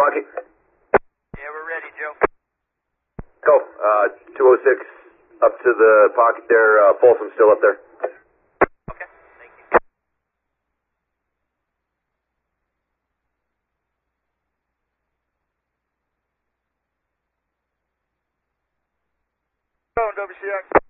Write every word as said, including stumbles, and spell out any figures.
pocket? Yeah, we're ready, Joe. Go. Uh, two oh six up to the pocket there. Uh, Folsom's still up there. Okay, thank you. Phone, W C X.